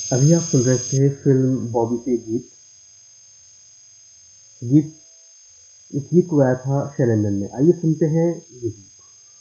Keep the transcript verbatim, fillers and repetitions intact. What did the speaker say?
अभी आप सुन रहे थे फ़िल्म बॉबी से गीत। गीत इस गीत को गाया था शैलेंद्र ने। आइए सुनते हैं ये गीत।